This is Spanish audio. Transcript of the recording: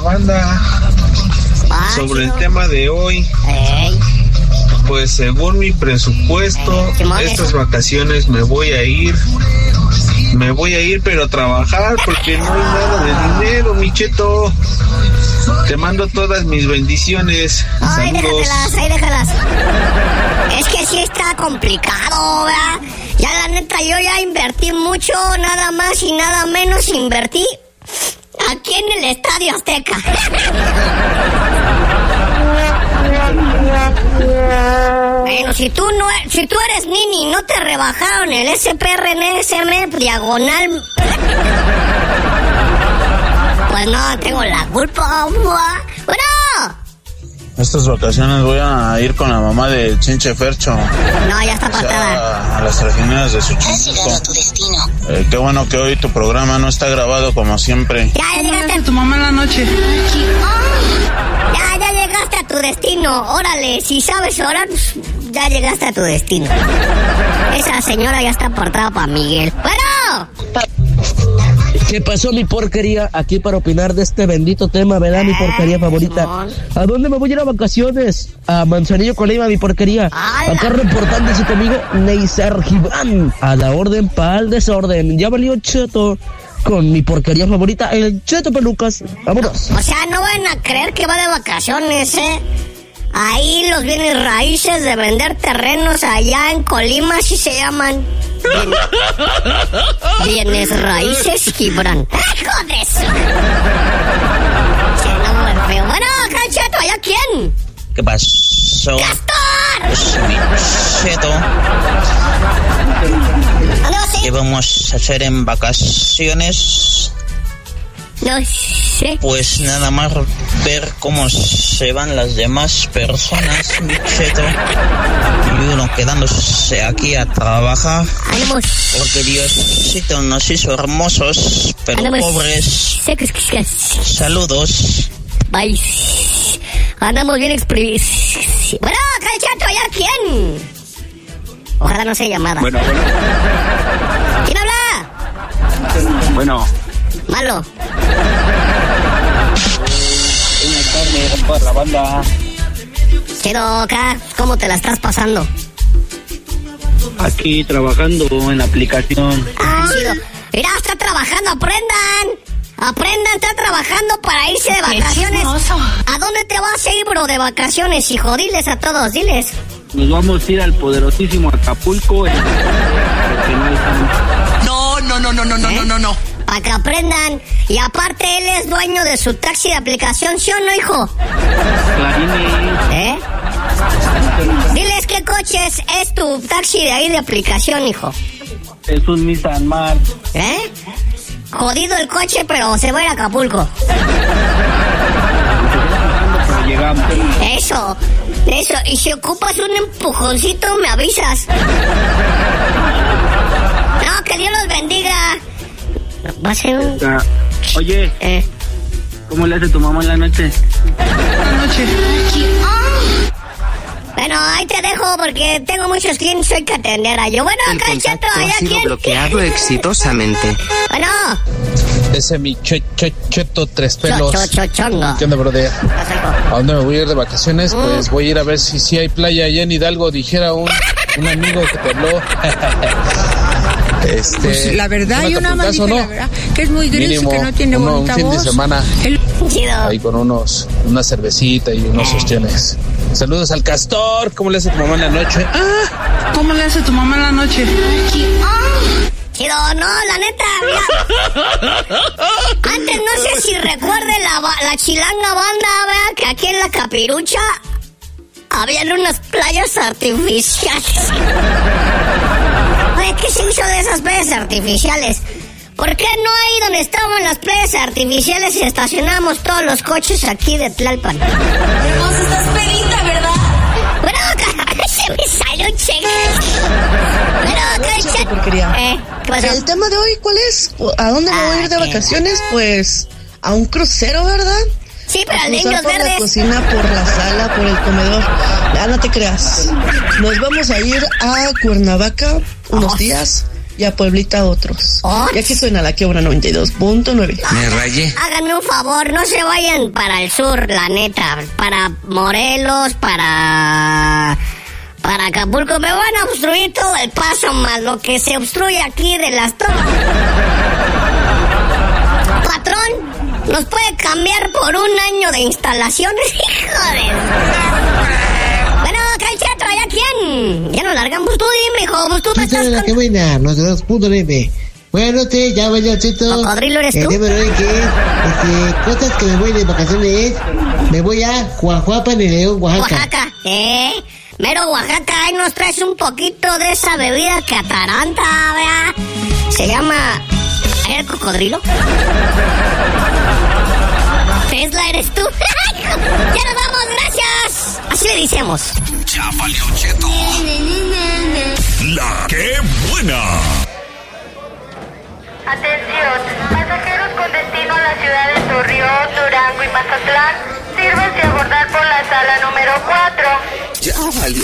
banda. Sobre el tema de hoy, pues según mi presupuesto, estas vacaciones me voy a ir pero a trabajar porque no hay nada de dinero, mi Cheto. Te mando todas mis bendiciones. Ay, saludos. déjalas. Es que sí está complicado, ¿verdad? Ya la neta, yo ya invertí mucho, nada más y nada menos invertí aquí en el Estadio Azteca. Bueno, si tú eres nini y no te rebajaron el SPRNSM diagonal, pues no tengo la culpa. Bueno, estas vacaciones voy a ir con la mamá de Chinche Fercho. No, ya está apartada. A las trajineras de su Has llegado a tu destino. Qué bueno que hoy tu programa no está grabado como siempre. Ya llegaste a tu mamá en la noche. Ya llegaste a tu destino. Órale, si sabes orar, pues, ya llegaste a tu destino. Esa señora ya está apartada para Miguel. Bueno. ¿Qué pasó, mi porquería? Aquí para opinar de este bendito tema, ¿verdad? Mi porquería favorita. ¿A dónde me voy a ir a vacaciones? A Manzanillo, Colima, mi porquería. Acá reportándose conmigo, Neisar Gibran. A la orden pa'l desorden. Ya valió Cheto con mi porquería favorita, el Cheto Pelucas. Vámonos. O sea, no van a creer que va de vacaciones, ¿eh? Ahí los bienes raíces de vender terrenos allá en Colima, así se llaman. Bienes raíces Gibran. ¡Joder! Bueno, acá el Cheto, ¿allá quién? ¿Qué pasó? ¡Castor! Pues mi Cheto. ¿Qué vamos a hacer en vacaciones? No sé. Pues nada más ver cómo se van las demás personas, mi Cheto. Y uno quedándose aquí a trabajar. ¡Ánimos! Porque Diosito nos hizo hermosos, pero ¡Ánimos! Pobres. Saludos. Bye. Andamos bien exprimidos. Bueno, acá el Cheto, ¿allá quién? Ojalá no sea llamada. Bueno. ¿Quién habla? Bueno. Malo. Buenas tardes para la banda. Cheto, acá, ¿cómo te la estás pasando? Aquí trabajando en la aplicación. Ah, chido. Mira, está trabajando, aprendan, está trabajando para irse de vacaciones. ¿A dónde te vas a ir, bro, de vacaciones, hijo? Diles a todos, diles. Nos vamos a ir al poderosísimo Acapulco. No. Para que aprendan. Y aparte, él es dueño de su taxi de aplicación, ¿sí o no, hijo? Clarine. Diles qué coches es tu taxi de ahí de aplicación, hijo. Es un Nissan March. Jodido el coche, pero se va a ir a Acapulco. Eso. Y si ocupas un empujoncito, me avisas. No, que Dios los bendiga. Va a ser un... Oye, ¿cómo le hace tu mamá en la noche? Bueno, ahí te dejo porque tengo muchos clientes, soy catendera. Yo, bueno, acá el Cheto, allá quién. Bloqueado exitosamente. Bueno. Ese es mi Cheto Tres Pelos. Chongo. ¿Qué onda, brother? ¿A dónde me voy a ir de vacaciones? Pues voy a ir a ver si hay playa allá en Hidalgo, dijera un amigo que te habló. Pues la verdad, yo nada más dije, ¿no? La verdad, que es muy gris y que no tiene bonita voz. Un fin de semana ahí con una cervecita y unos ostiones. Saludos al Castor. ¿Cómo le hace tu mamá en la noche? ¿Cómo le hace tu mamá en la noche? Chido, no, la neta, mira. Antes no sé si recuerde la chilanga banda, ¿verdad? Que aquí en la Capirucha habían unas playas artificiales. Oye, ¿qué se hizo de esas playas artificiales? ¿Por qué no ahí donde estaban las playas artificiales y estacionamos todos los coches aquí de Tlalpan? Vos estás pedita, ¿verdad? Bueno, se me salió un cheque. Bueno, acá el cheque. ¿Qué pasó? El tema de hoy, ¿cuál es? ¿A dónde me voy a ir de vacaciones? Pues a un crucero, ¿verdad? Sí, pero al Niños por Verdes. la cocina, por la sala, por el comedor. No te creas. Nos vamos a ir a Cuernavaca unos días. y a Pueblita otros. Y aquí suena la que obra 92.9. Me rayé. Háganme un favor, no se vayan para el sur, la neta. Para Morelos, para Acapulco. Me van a obstruir todo el paso, más lo que se obstruye aquí de las torres. Patrón, ¿nos puede cambiar por un año de instalaciones? Joder. Bueno, Calchato, ¿ya quién? Ya nos largamos. Tú dime, hijo, pues tú me estás con... ¡Qué buena! Los 2.9. Buenas noches, ya vaya, Chito. ¿Cocodrilo eres tú? Cosas que me voy de vacaciones. Me voy a Juajuapan, en León, Oaxaca. Mero Oaxaca, ahí nos traes un poquito de esa bebida que ataranta, ¿verdad? Se llama... ¿el cocodrilo? Tesla, ¿eres tú? ¡Ya nos vamos, gracias! Así le decíamos. Ya valió, Cheto. La que buena. Atención, pasajeros con destino a la ciudad de Torreón, Durango y Mazatlán, sírvanse a abordar por la sala número 4. Ya valió,